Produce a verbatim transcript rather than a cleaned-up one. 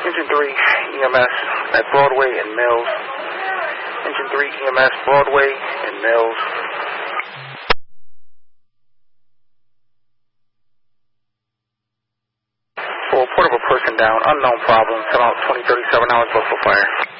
Engine three, E M S at Broadway and Mills. Engine three, E M S, Broadway and Mills. For report of a person down, unknown problem, come out twenty thirty-seven hours before fire.